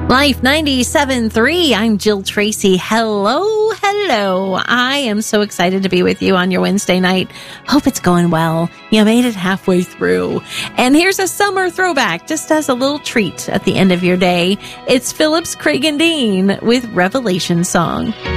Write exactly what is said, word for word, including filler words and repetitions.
Life ninety-seven point three. I'm Jill Tracy. Hello, hello. I am so excited to be with you on your Wednesday night. Hope it's going well. You made it halfway through. And here's a summer throwback, just as a little treat at the end of your day. It's Phillips, Craig and Dean with Revelation Song.